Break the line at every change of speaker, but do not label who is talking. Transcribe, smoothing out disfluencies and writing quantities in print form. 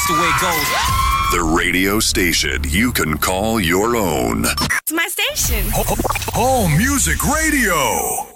the way it goes.
The radio station you can call your own.
It's my station.
Home Music Radio.